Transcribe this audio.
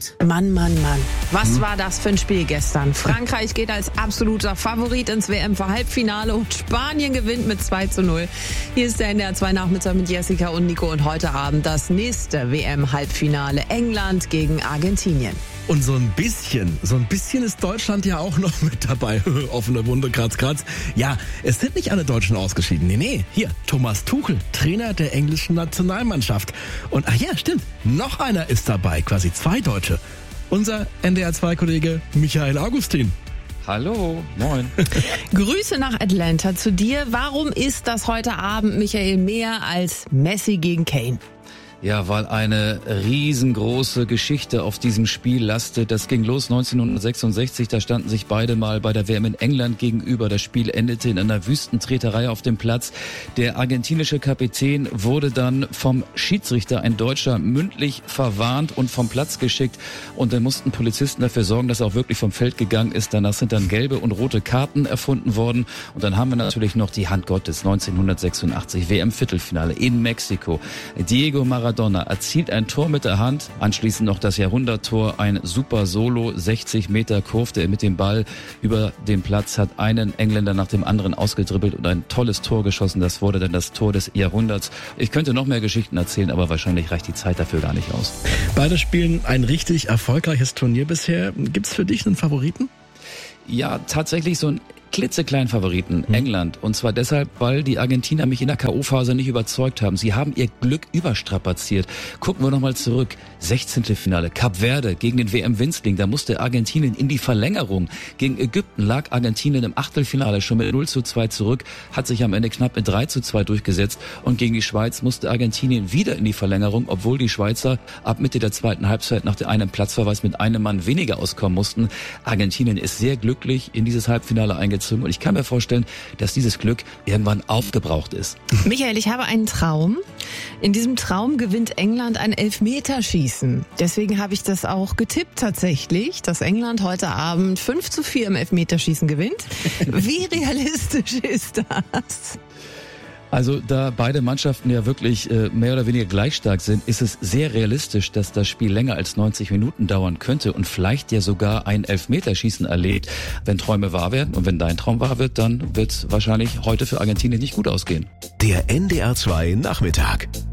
gehabt. Mann. Was war das für ein Spiel gestern? Frankreich geht als absoluter Favorit ins WM-Halbfinale und Spanien gewinnt mit 2:0. Hier ist der NDR 2 Nachmittag mit Jessica und Nico und heute Abend das nächste WM-Halbfinale. England gegen Argentinien. Und so ein bisschen ist Deutschland ja auch noch mit dabei. Offene Wunde, Kratz. Ja, es sind nicht alle Deutschen ausgeschieden. Nee. Hier, Thomas Tuchel, Trainer der englischen Nationalmannschaft. Und ach ja, stimmt, noch einer ist dabei, quasi 2 Deutsche. Unser NDR 2-Kollege Michael Augustin. Hallo, moin. Grüße nach Atlanta zu dir. Warum ist das heute Abend, Michael, mehr als Messi gegen Kane? Ja, weil eine riesengroße Geschichte auf diesem Spiel lastet. Das ging los 1966, da standen sich beide mal bei der WM in England gegenüber. Das Spiel endete in einer Wüstentreterei auf dem Platz. Der argentinische Kapitän wurde dann vom Schiedsrichter, ein Deutscher, mündlich verwarnt und vom Platz geschickt. Und dann mussten Polizisten dafür sorgen, dass er auch wirklich vom Feld gegangen ist. Danach sind dann gelbe und rote Karten erfunden worden. Und dann haben wir natürlich noch die Hand Gottes, 1986, WM-Viertelfinale in Mexiko. Diego Maradona erzielt ein Tor mit der Hand, anschließend noch das Jahrhunderttor, ein super Solo, 60 Meter kurfte er mit dem Ball über den Platz, hat einen Engländer nach dem anderen ausgedribbelt und ein tolles Tor geschossen. Das wurde dann das Tor des Jahrhunderts. Ich könnte noch mehr Geschichten erzählen, aber wahrscheinlich reicht die Zeit dafür gar nicht aus. Beide spielen ein richtig erfolgreiches Turnier bisher. Gibt's für dich einen Favoriten? Ja, tatsächlich so ein klitzekleinen Favoriten, England. Und zwar deshalb, weil die Argentinier mich in der K.O.-Phase nicht überzeugt haben. Sie haben ihr Glück überstrapaziert. Gucken wir nochmal zurück. 16. Finale, Kap Verde gegen den WM-Winzling. Da musste Argentinien in die Verlängerung. Gegen Ägypten lag Argentinien im Achtelfinale schon mit 0:2 zurück, hat sich am Ende knapp mit 3:2 durchgesetzt. Und gegen die Schweiz musste Argentinien wieder in die Verlängerung, obwohl die Schweizer ab Mitte der zweiten Halbzeit nach einem Platzverweis mit einem Mann weniger auskommen mussten. Argentinien ist sehr glücklich in dieses Halbfinale eingezogen. Und ich kann mir vorstellen, dass dieses Glück irgendwann aufgebraucht ist. Michael, ich habe einen Traum. In diesem Traum gewinnt England ein Elfmeterschießen. Deswegen habe ich das auch getippt tatsächlich, dass England heute Abend 5:4 im Elfmeterschießen gewinnt. Wie realistisch ist das? Also da beide Mannschaften ja wirklich mehr oder weniger gleich stark sind, ist es sehr realistisch, dass das Spiel länger als 90 Minuten dauern könnte und vielleicht ja sogar ein Elfmeterschießen erlebt. Wenn Träume wahr werden und wenn dein Traum wahr wird, dann wird es wahrscheinlich heute für Argentinien nicht gut ausgehen. Der NDR 2 Nachmittag.